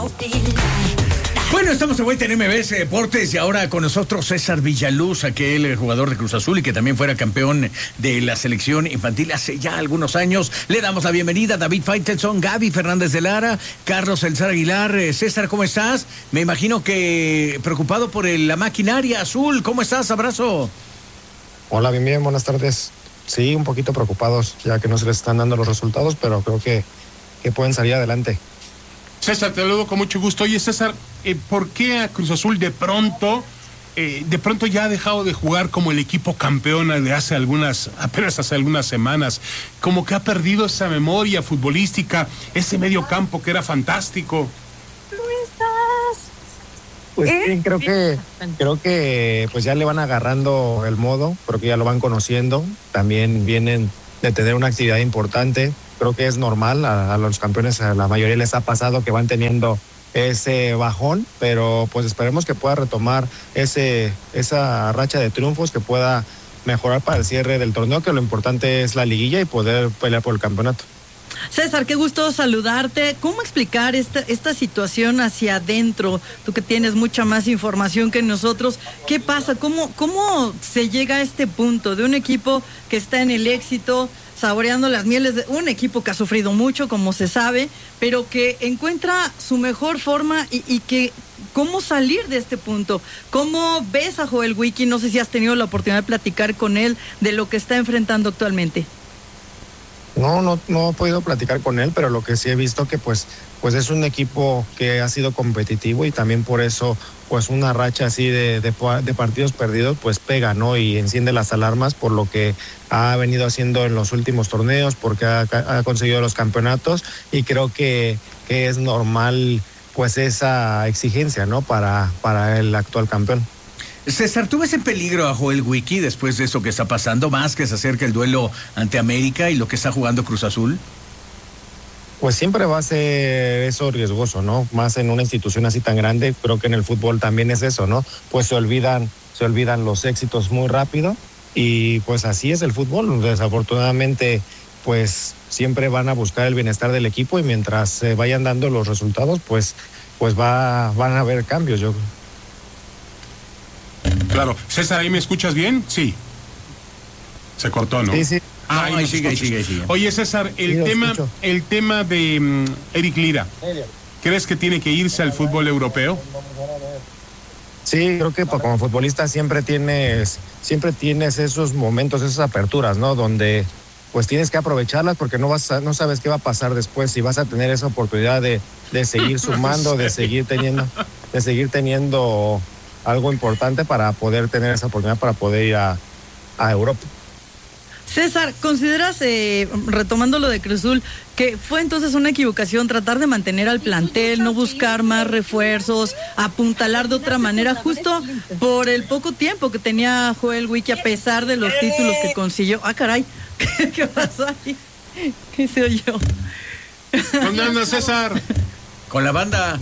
Bueno, estamos de vuelta en MBS Deportes y ahora con nosotros César Villaluz, aquel jugador de Cruz Azul y que también fuera campeón de la selección infantil hace ya algunos años. Le damos la bienvenida a David Faitelson, Gaby Fernández de Lara, Carlos Elzar Aguilar. César, ¿cómo estás? Me imagino que preocupado por la maquinaria azul. ¿Cómo estás? Abrazo. Hola, bien, buenas tardes. Sí, un poquito preocupados ya que no se les están dando los resultados, pero creo que pueden salir adelante. César, te saludo con mucho gusto. Oye, César, ¿por qué a Cruz Azul de pronto ya ha dejado de jugar como el equipo campeón de apenas hace algunas semanas? Como que ha perdido esa memoria futbolística, ese medio campo que era fantástico. ¿Cómo estás? Pues sí, creo que pues ya le van agarrando el modo, creo que ya lo van conociendo, también vienen de tener una actividad importante. Creo que es normal, a los campeones, a la mayoría les ha pasado que van teniendo ese bajón, pero pues esperemos que pueda retomar esa racha de triunfos, que pueda mejorar para el cierre del torneo, que lo importante es la liguilla y poder pelear por el campeonato. César, qué gusto saludarte. ¿Cómo explicar esta situación hacia adentro? Tú que tienes mucha más información que nosotros, ¿qué pasa? ¿Cómo se llega a este punto de un equipo que está en el éxito, saboreando las mieles de un equipo que ha sufrido mucho, como se sabe, pero que encuentra su mejor forma y que cómo salir de este punto? ¿Cómo ves a Joel Wiki? No sé si has tenido la oportunidad de platicar con él de lo que está enfrentando actualmente. No he podido platicar con él, pero lo que sí he visto que pues es un equipo que ha sido competitivo y también por eso pues una racha así de partidos perdidos pues pega, ¿no? Y enciende las alarmas por lo que ha venido haciendo en los últimos torneos, porque ha conseguido los campeonatos, y creo que es normal pues esa exigencia, ¿no? Para el actual campeón. César, ¿tú ves en peligro a Joel Wiki después de eso que está pasando, más que se acerca el duelo ante América y lo que está jugando Cruz Azul? Pues siempre va a ser eso riesgoso, ¿no? Más en una institución así tan grande, creo que en el fútbol también es eso, ¿no? Pues se olvidan los éxitos muy rápido y pues así es el fútbol. Desafortunadamente, pues siempre van a buscar el bienestar del equipo y mientras se vayan dando los resultados, pues van a haber cambios, yo creo. Claro. César, ¿ahí me escuchas bien? Sí. Se cortó, ¿no? Sí. Ahí sigue. Oye, César, el tema de Eric Lira, ¿crees que tiene que irse al fútbol europeo? Sí, creo que como futbolista siempre tienes esos momentos, esas aperturas, ¿no? Donde pues tienes que aprovecharlas porque no sabes qué va a pasar después, si vas a tener esa oportunidad de seguir sumando, de seguir teniendo algo importante para poder tener esa oportunidad para poder ir a Europa. César, ¿consideras, retomando lo de Cruz Azul, que fue entonces una equivocación tratar de mantener al plantel, no buscar más refuerzos, apuntalar de otra manera, justo por el poco tiempo que tenía Joel Wiki, a pesar de los títulos que consiguió? ¡Ah, caray! ¿Qué pasó ahí? ¿Qué se oyó? ¿Dónde andas, César? Con la banda.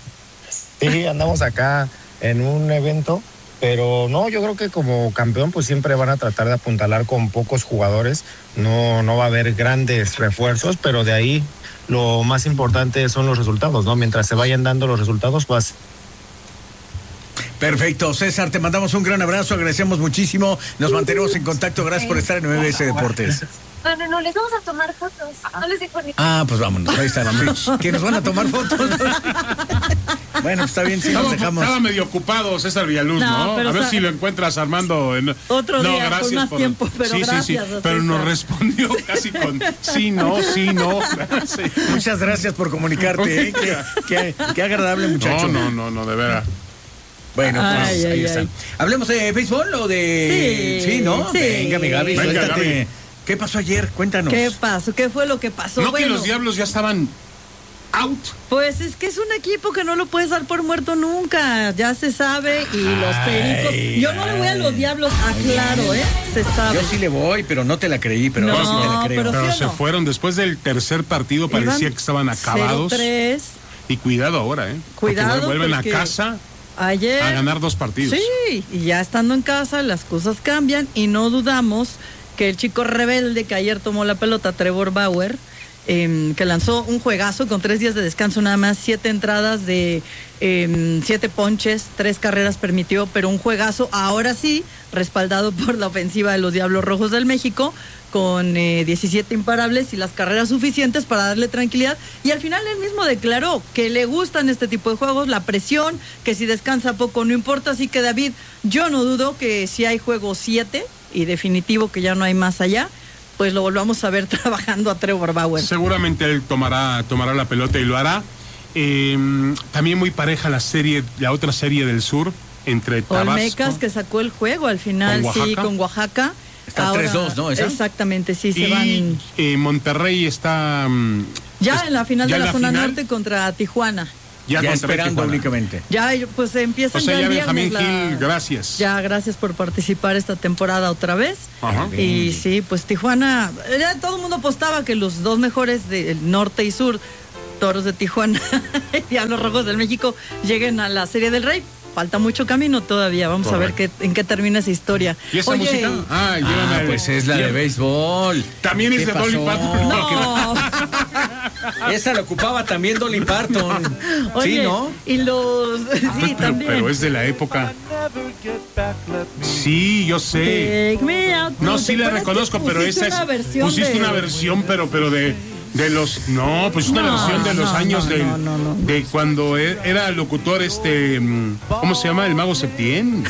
Andamos acá en un evento, pero no, yo creo que como campeón pues siempre van a tratar de apuntalar con pocos jugadores, no va a haber grandes refuerzos, pero de ahí lo más importante son los resultados, ¿no? Mientras se vayan dando los resultados, pues. Perfecto, César, te mandamos un gran abrazo, agradecemos muchísimo, nos mantenemos en contacto, gracias por estar en MBS Deportes. No, les vamos a tomar fotos. No les digo ni. Pues vámonos, ahí está. Que nos van a tomar fotos. Bueno, está bien, si nos dejamos. Estaba medio ocupado César Villaluz, ¿no? A ver si lo encuentras, Armando. Otro día, gracias con más tiempo, pero sí, gracias. Sí. Pero nos respondió casi con sí, no. Sí. Muchas gracias por comunicarte, Qué agradable muchacho. No, de veras. Bueno, pues ahí está. ¿Hablemos de béisbol o de...? Sí, ¿no? Sí. Venga, mi Gaby, suéltate. ¿Qué pasó ayer? Cuéntanos. ¿Qué pasó? ¿Qué fue lo que pasó? ¿No que los Diablos ya estaban out? Pues es que es un equipo que no lo puedes dar por muerto nunca, ya se sabe, y los Pericos... Yo no le voy a los Diablos, aclaro, se sabe. Yo sí le voy, pero no te la creí, pero ahora sí te la creo. Pero ¿sí se fueron después del tercer partido, parecía que estaban acabados. 0-3. Y cuidado ahora, Cuidado, porque vuelven porque a casa ayer, a ganar 2 partidos. Sí, y ya estando en casa las cosas cambian y no dudamos que el chico rebelde que ayer tomó la pelota, Trevor Bauer, que lanzó un juegazo con 3 días de descanso nada más, 7 entradas de 7 ponches, 3 carreras permitió, pero un juegazo, ahora sí, respaldado por la ofensiva de los Diablos Rojos del México, con 17 imparables y las carreras suficientes para darle tranquilidad. Y al final él mismo declaró que le gustan este tipo de juegos, la presión, que si descansa poco no importa. Así que, David, yo no dudo que si hay juego 7 y definitivo que ya no hay más allá, pues lo volvamos a ver trabajando a Trevor Bauer. Seguramente él tomará la pelota y lo hará. También muy pareja la otra serie del sur entre Tabasco. Olmecas, que sacó el juego al final, sí, con Oaxaca. Está 3-2, ¿no? ¿Esa? Exactamente, sí, se y, van. Monterrey está... ya en la final de la zona norte contra Tijuana. Ya esperando únicamente. Ya, pues empiezan ya el Benjamín viernes. Gil, gracias. Ya, gracias por participar esta temporada otra vez. Ajá. Y sí, pues Tijuana, ya todo el mundo apostaba que los dos mejores del norte y sur, Toros de Tijuana y Diablos Rojos del México, lleguen a la Serie del Rey. Falta mucho camino todavía, vamos a ver en qué termina esa historia. ¿Y esa música? Pues es la de béisbol. También es de Dolly Parton. No. Esa la ocupaba también Dolly Parton. Oye, sí, ¿no? Y los... sí, también. Pero es de la época. Sí, yo sé. Take me out. No, sí la reconozco, pero esa es... Pusiste una versión, pero de los... No, pues una versión de los años de cuando era locutor ¿cómo se llama? El Mago Septién.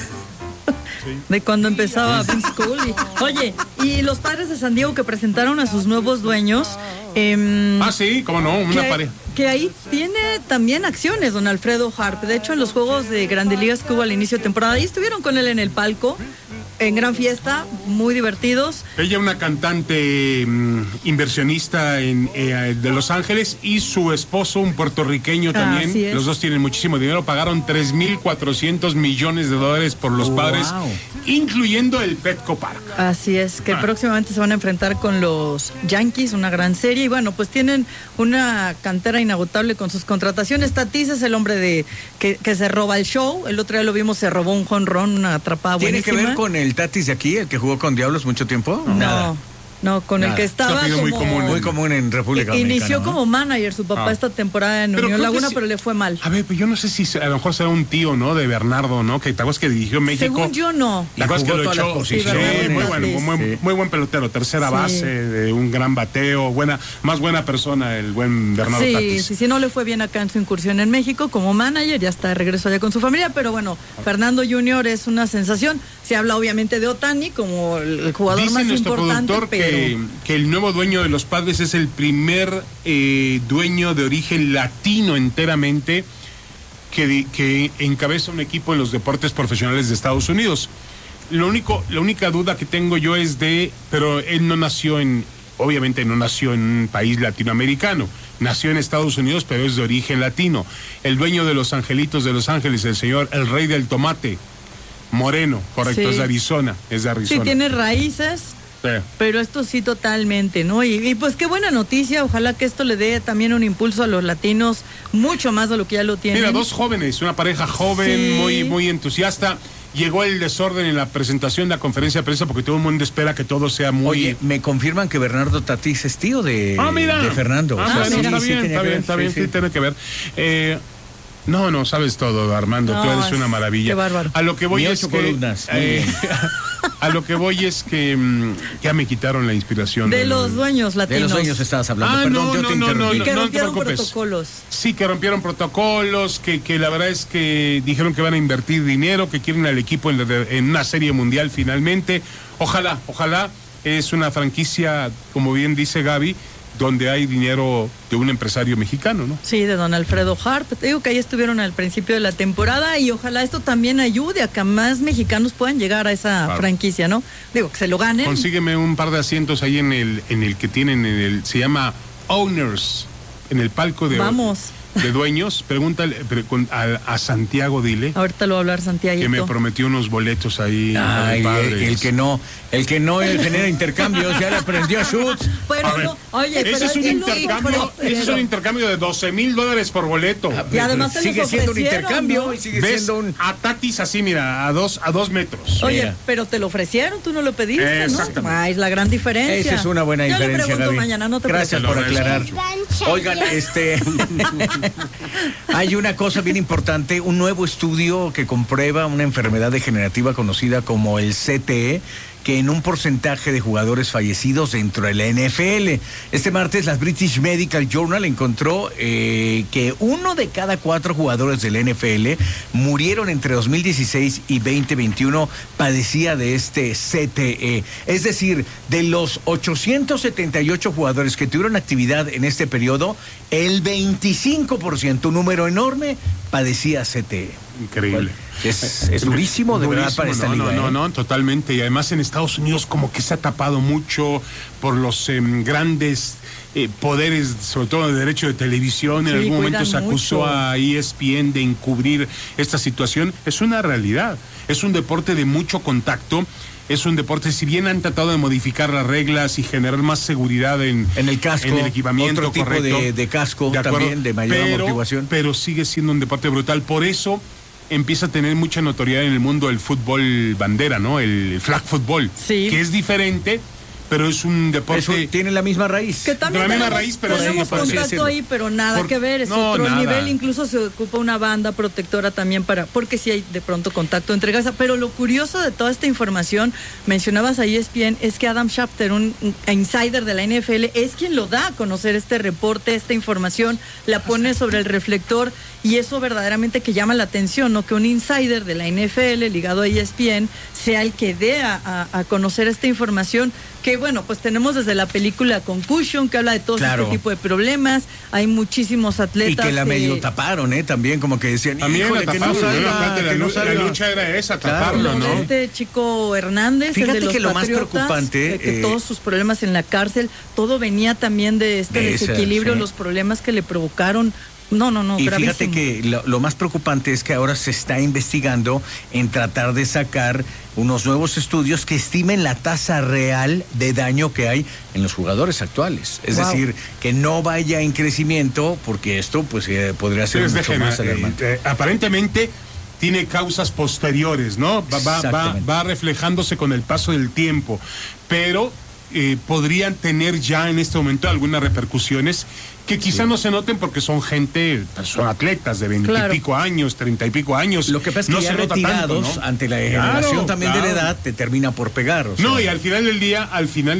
De cuando empezaba Vince Cooley. Oye, y los Padres de San Diego que presentaron a sus nuevos dueños. Sí, cómo no, una pareja. Que ahí tiene también acciones, don Alfredo Harp. De hecho, en los juegos de Grandes Ligas que hubo al inicio de temporada, ahí estuvieron con él en el palco, en gran fiesta, muy divertidos. Ella una cantante inversionista de Los Ángeles y su esposo un puertorriqueño también. Los dos tienen muchísimo dinero. Pagaron $3,400 millones por los Padres, incluyendo el Petco Park. Así es, que próximamente se van a enfrentar con los Yankees, una gran serie. Y bueno, pues tienen una cantera inagotable con sus contrataciones. Tatis es el hombre que se roba el show. El otro día lo vimos, se robó un jonrón, una atrapada buenísima. ¿Tiene que ver con el Tatis de aquí, el que jugó con Diablos mucho tiempo? Nada. No, con el que estaba muy común en República Dominicana. Inició como manager su papá esta temporada en Unión Laguna, pero le fue mal. A ver, pues yo no sé si a lo mejor será un tío, ¿no? De Bernardo, ¿no? Que te acuerdas que dirigió México. Según yo, no. ¿Te acuerdas que lo echó? Sí, muy bueno, muy buen pelotero, tercera base, de un gran bateo, más buena persona el buen Bernardo Tatis. Sí, no le fue bien acá en su incursión en México como manager, ya está de regreso allá con su familia, pero bueno, Fernando Junior es una sensación. Se habla obviamente de Ohtani como el jugador Dice más nuestro importante, productor que el nuevo dueño de los Padres es el primer dueño de origen latino enteramente que encabeza un equipo en los deportes profesionales de Estados Unidos. La única duda que tengo yo es pero él obviamente no nació en un país latinoamericano, nació en Estados Unidos, pero es de origen latino. El dueño de los Angelitos de Los Ángeles, el rey del tomate, Moreno, correcto, es de Arizona. Sí, tiene raíces. Sí. Pero esto sí totalmente, ¿no? Y pues qué buena noticia, ojalá que esto le dé también un impulso a los latinos, mucho más de lo que ya lo tienen. Mira, dos jóvenes, una pareja joven, muy entusiasta. Llegó el desorden en la presentación de la conferencia de prensa porque todo el mundo espera que todo sea muy... Oye, me confirman que Bernardo Tatis es tío de Fernando. Está bien, tiene que ver. No, sabes todo, Armando, tú eres una maravilla. Qué bárbaro. A lo que voy es que ya me quitaron la inspiración. De los dueños latinos. De los dueños estabas hablando. Perdón, yo te interrumpí. Que rompieron protocolos. Sí, que rompieron protocolos, que la verdad es que dijeron que van a invertir dinero, que quieren al equipo en una serie mundial finalmente. Ojalá, es una franquicia, como bien dice Gaby, donde hay dinero de un empresario mexicano, ¿no? Sí, de don Alfredo Harp. Te digo que ahí estuvieron al principio de la temporada y ojalá esto también ayude a que más mexicanos puedan llegar a esa franquicia, ¿no? Digo, que se lo ganen. Consígueme un par de asientos ahí en el que tienen, se llama Owners, en el palco de... Vamos. de dueños, pregúntale a Santiago, dile. Ahorita lo va a hablar Santiago. Que me prometió unos boletos ahí. El que no genera intercambios, ya le aprendió a Schutz. Ese es un intercambio de $12,000 por boleto. Y además sigue siendo un intercambio, ¿no? y sigue ¿Ves? siendo un... A Tatis así, mira, a 2 metros. Oye, mira. pero te lo ofrecieron, tú no lo pediste, ¿no? Es la gran diferencia. Esa es una buena diferencia, Yo le pregunto Gaby. mañana, no te Gracias por aclarar. Oigan, hay una cosa bien importante, un nuevo estudio que comprueba una enfermedad degenerativa conocida como el CTE, que en un porcentaje de jugadores fallecidos dentro de la NFL. Este martes la British Medical Journal encontró que 1 de cada 4 jugadores del NFL murieron entre 2016 y 2021 padecía de este CTE. Es decir, de los 878 jugadores que tuvieron actividad en este periodo, el 25%, un número enorme, padecía CTE. Increíble. Es durísimo, de verdad, para esta liga. No, totalmente. Y además en Estados Unidos como que se ha tapado mucho por los grandes poderes, sobre todo de derecho de televisión. En algún momento se acusó a ESPN de encubrir esta situación. Es una realidad. Es un deporte de mucho contacto. Es un deporte, si bien han tratado de modificar las reglas y generar más seguridad en el casco, en el equipamiento, otro tipo correcto, de casco también, de mayor amortiguación. Pero sigue siendo un deporte brutal. Por eso empieza a tener mucha notoriedad en el mundo del fútbol bandera, ¿no? El flag football, que es diferente, pero es un deporte... Tiene la misma raíz. Que también la misma raíz, pero tenemos contacto ahí, pero nada que ver, es otro nivel. Incluso se ocupa una banda protectora también porque sí hay de pronto contacto entre gasas. Pero lo curioso de toda esta información, mencionabas a ESPN, es que Adam Schefter, un insider de la NFL, es quien lo da a conocer este reporte, esta información, la pone sobre el reflector, y eso verdaderamente que llama la atención, ¿no? Que un insider de la NFL ligado a ESPN sea el que dé a conocer esta información. Que bueno, pues tenemos desde la película Concussion, que habla de todo este tipo de problemas. Hay muchísimos atletas. Y que la medio taparon, también, como que decían, híjole, que no salga, la lucha era esa, taparlo, ¿no? Este chico Hernández, fíjate el de los que lo Patriotas, más preocupante... que todos sus problemas en la cárcel, todo venía también de este desequilibrio, los problemas que le provocaron. No, y gravísimo. fíjate que lo más preocupante es que ahora se está investigando en tratar de sacar unos nuevos estudios que estimen la tasa real de daño que hay en los jugadores actuales. Es decir, que no vaya en crecimiento, porque esto pues podría ser mucho más alarmante. Aparentemente tiene causas posteriores, ¿no? Va reflejándose con el paso del tiempo, pero podrían tener ya en este momento algunas repercusiones que quizá no se noten porque son atletas de 20 y pico años, 30 y pico años. Lo que pasa es que ya retirados, tanto, ¿no? Ante la degeneración también de la edad, te termina por pegar. No, y al final del día,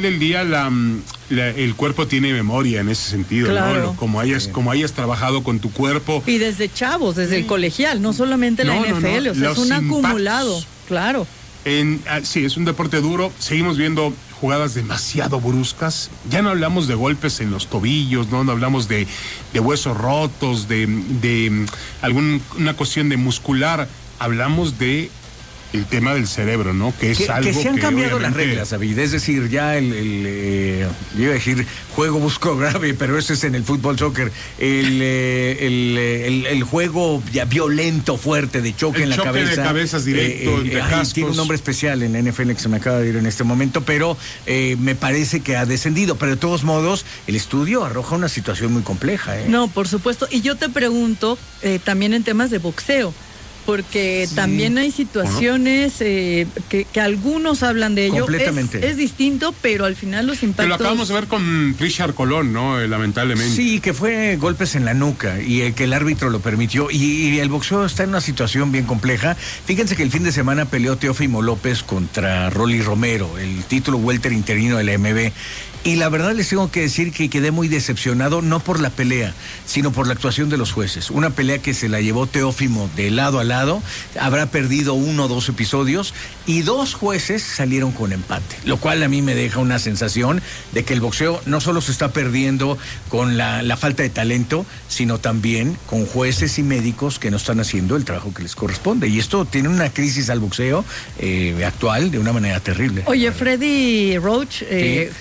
el cuerpo tiene memoria en ese sentido, ¿no? Como hayas trabajado con tu cuerpo. Y desde chavos, desde el colegial, no solamente la NFL, o sea, es un acumulado, claro. Sí, es un deporte duro. Seguimos viendo jugadas demasiado bruscas. Ya no hablamos de golpes en los tobillos, no hablamos de huesos rotos, de alguna cuestión de muscular. Hablamos de el tema del cerebro, ¿no? Que es algo que se han cambiado las reglas, David. Es decir, ya yo iba a decir juego busco grave, pero ese es en el fútbol soccer. El juego ya violento, fuerte, de choque en la cabeza. El choque de cabezas directo, de cascos. Tiene un nombre especial en la NFL que se me acaba de ir en este momento, pero me parece que ha descendido. Pero de todos modos, el estudio arroja una situación muy compleja. No, por supuesto. Y yo te pregunto, también en temas de boxeo, porque también hay situaciones que algunos hablan de ello. Completamente. Es distinto, pero al final los impactos... Pero lo acabamos de ver con Richard Colón, ¿no? Lamentablemente. Sí, que fue golpes en la nuca y que el árbitro lo permitió. Y el boxeo está en una situación bien compleja. Fíjense que el fin de semana peleó Teófimo López contra Rolly Romero, el título welter interino de la MB. Y la verdad les tengo que decir que quedé muy decepcionado, no por la pelea, sino por la actuación de los jueces. Una pelea que se la llevó Teófimo de lado a lado, habrá perdido 1 o 2 episodios, y 2 jueces salieron con empate, lo cual a mí me deja una sensación de que el boxeo no solo se está perdiendo con la falta de talento, sino también con jueces y médicos que no están haciendo el trabajo que les corresponde. Y esto tiene una crisis al boxeo actual de una manera terrible. Oye, Freddy Roach, él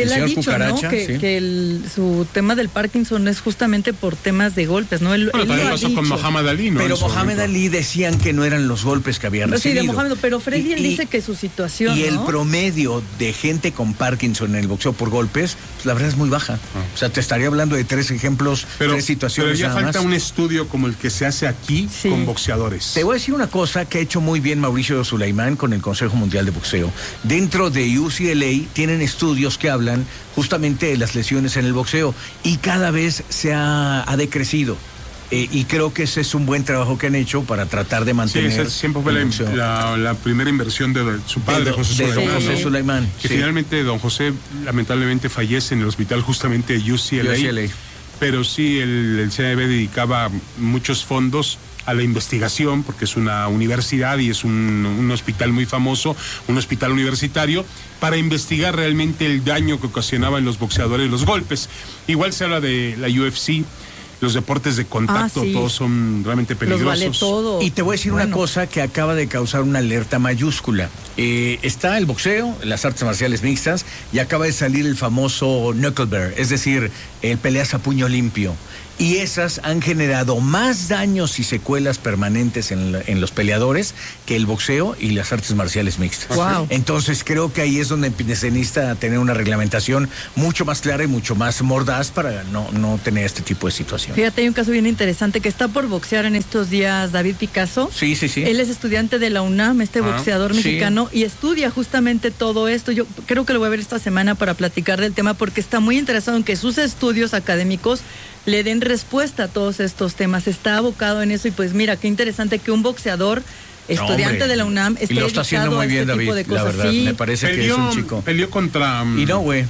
él ha señor dicho, Cucaracha, ¿no? Que, sí. que su tema del Parkinson es justamente por temas de golpes, ¿no? Él También lo ha pasó con dicho. Mohamed Ali, ¿no? Pero En su Mohamed momento. Ali decían que no eran los golpes que había Sí, recibido. de Mohamed, pero Freddy él Y- dice que su situación, Y el ¿no? promedio de gente con Parkinson en el boxeo por golpes, pues, la verdad es muy baja. O sea, te estaría hablando de 3 ejemplos, Pero 3 situaciones ya nada falta más. un estudio como el que se hace aquí Sí. con boxeadores. Te voy a decir una cosa que ha hecho muy bien Mauricio Sulaimán con el Consejo Mundial de Boxeo. Dentro de UCLA tienen estudios que hablan justamente de las lesiones en el boxeo y cada vez ha decrecido. Y creo que ese es un buen trabajo que han hecho para tratar de Sí, mantener esa siempre fue el boxeo. la primera inversión de su padre, José de don Sulaimán. José ¿no? Sulaimán, Que sí. finalmente don José lamentablemente fallece en el hospital justamente de UCLA. Pero sí, el CNB dedicaba muchos fondos a la investigación, porque es una universidad y es un hospital muy famoso, un hospital universitario, para investigar realmente el daño que ocasionaban los boxeadores los golpes. Igual se habla de la UFC, los deportes de contacto, sí. todos son realmente peligrosos. Los vale todo. Y te voy a decir una Bueno. cosa que acaba de causar una alerta mayúscula. Está el boxeo, las artes marciales mixtas, y acaba de salir el famoso knucklebear, es decir, el peleas a puño limpio. Y esas han generado más daños y secuelas permanentes en los peleadores que el boxeo y las artes marciales mixtas. Wow. Entonces creo que ahí es donde se necesita tener una reglamentación mucho más clara y mucho más mordaz para no tener este tipo de situación. Fíjate, hay un caso bien interesante que está por boxear en estos días David Picasso. Sí. Él es estudiante de la UNAM, boxeador sí. mexicano, y estudia justamente todo esto. Yo creo que lo voy a ver esta semana para platicar del tema porque está muy interesado en que sus estudios académicos le den respuesta a todos estos temas. Está abocado en eso y pues mira, qué interesante que un boxeador estudiante hombre, de la UNAM esté y lo está haciendo dedicado muy bien, a este tipo David, de cosas. la verdad, Sí. me parece que es un chico. Peleó contra Inoue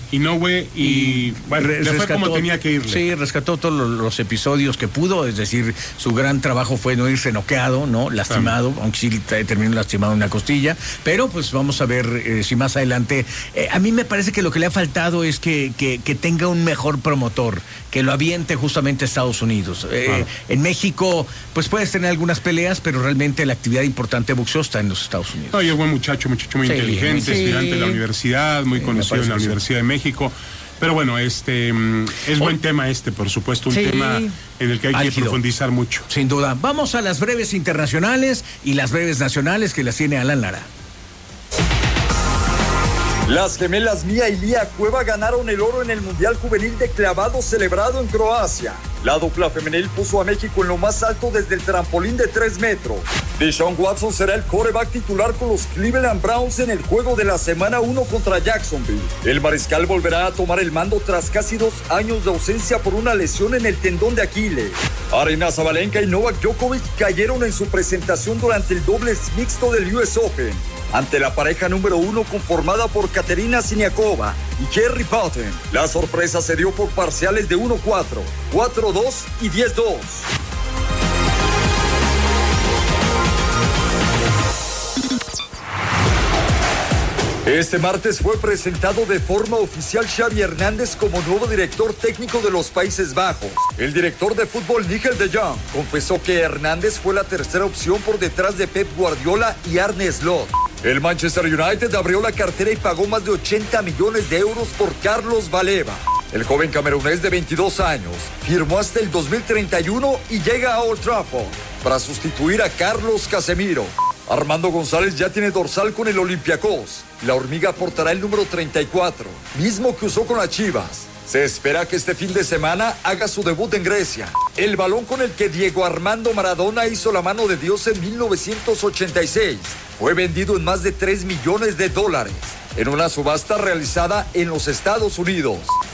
y bueno, le fue como tenía que irle. Sí, rescató todos los episodios que pudo, es decir, su gran trabajo fue no irse noqueado, ¿no? Lastimado, aunque sí terminó lastimado en una costilla, pero pues vamos a ver si más adelante. A mí me parece que lo que le ha faltado es que tenga un mejor promotor, que lo aviente justamente a Estados Unidos. En México, pues puedes tener algunas peleas, pero realmente la actividad importante de boxeo está en los Estados Unidos. No, y es buen muchacho muy Sí, inteligente, sí. estudiante de la universidad, muy Sí, conocido me parece en la que sí. Universidad de México. Pero bueno, es buen tema por supuesto, un Sí. tema en el que hay que Álgido. profundizar mucho. Sin duda. Vamos a las breves internacionales y las breves nacionales que las tiene Alan Lara. Las gemelas Mía y Lía Cueva ganaron el oro en el Mundial Juvenil de Clavado celebrado en Croacia. La dupla femenil puso a México en lo más alto desde el trampolín de 3 metros. Deshaun Watson será el quarterback titular con los Cleveland Browns en el juego de la semana 1 contra Jacksonville. El mariscal volverá a tomar el mando tras casi 2 años de ausencia por una lesión en el tendón de Aquiles. Aryna Sabalenka y Novak Djokovic cayeron en su presentación durante el dobles mixto del US Open, ante la pareja número 1 conformada por Katerina Siniakova y Jerry Patton. La sorpresa se dio por parciales de 1-4, 4-2 y 10-2. Este martes fue presentado de forma oficial Xavi Hernández como nuevo director técnico de los Países Bajos. El director de fútbol Nigel de Jong confesó que Hernández fue la tercera opción por detrás de Pep Guardiola y Arne Slot. El Manchester United abrió la cartera y pagó más de 80 millones de euros por Carlos Baleba. El joven camerunés de 22 años firmó hasta el 2031 y llega a Old Trafford para sustituir a Carlos Casemiro. Armando González ya tiene dorsal con el Olympiacos. La hormiga portará el número 34, mismo que usó con las Chivas. Se espera que este fin de semana haga su debut en Grecia. El balón con el que Diego Armando Maradona hizo la mano de Dios en 1986 fue vendido en más de $3 millones en una subasta realizada en los Estados Unidos.